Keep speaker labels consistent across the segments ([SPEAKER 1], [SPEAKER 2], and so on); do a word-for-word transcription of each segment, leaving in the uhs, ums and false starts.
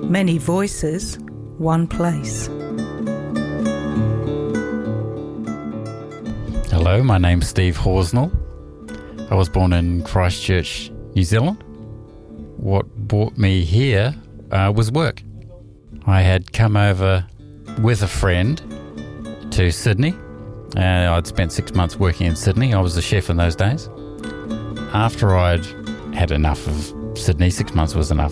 [SPEAKER 1] Many voices, one place.
[SPEAKER 2] Hello, my name's Steve Horsnell. I was born in Christchurch, New Zealand. What brought me here uh, was work. I had come over with a friend to Sydney. Uh, I'd spent six months working in Sydney. I was a chef in those days. After I'd had enough of Sydney, six months was enough.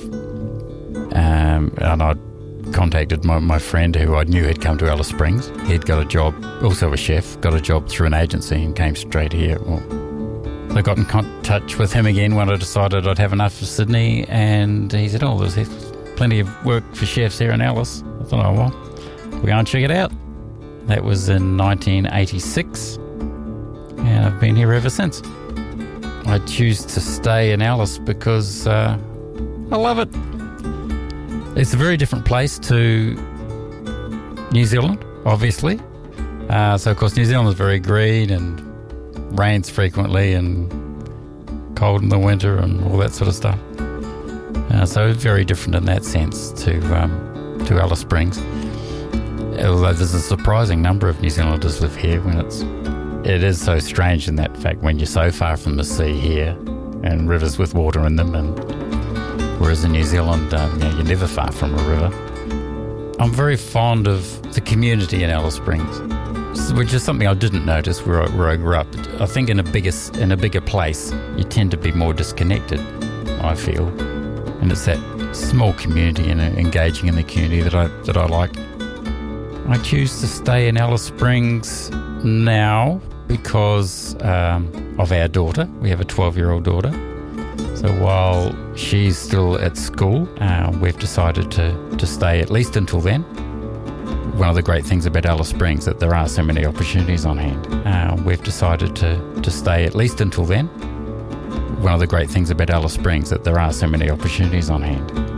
[SPEAKER 2] Um, and I contacted my, my friend who I knew had come to Alice Springs. He'd got a job, also a chef, got a job through an agency and came straight here. Well, so I got in con- touch with him again when I decided I'd have enough of Sydney, and he said, oh, there's plenty of work for chefs here in Alice. I thought, oh, well, we'll go and check it out. That was in nineteen eighty-six, and I've been here ever since. I choose to stay in Alice because uh, I love it. It's a very different place to New Zealand, obviously. Uh, so, of course, New Zealand is very green and rains frequently and cold in the winter and all that sort of stuff. Uh, so, very different in that sense to um, to Alice Springs. Although there's a surprising number of New Zealanders live here, when it's it is so strange in that fact when you're so far from the sea here and rivers with water in them, and whereas in New Zealand, um, you know, you're never far from a river. I'm very fond of the community in Alice Springs, which is something I didn't notice where I, where I grew up. I think in a bigger in a bigger place, you tend to be more disconnected, I feel, and it's that small community and engaging in the community that I that I like. I choose to stay in Alice Springs now because um, of our daughter. We have a twelve-year-old daughter. So while she's still at school, uh, we've decided to, to stay at least until then. One of the great things about Alice Springs is that there are so many opportunities on hand. Uh, we've decided to, to stay at least until then. One of the great things about Alice Springs is that there are so many opportunities on hand.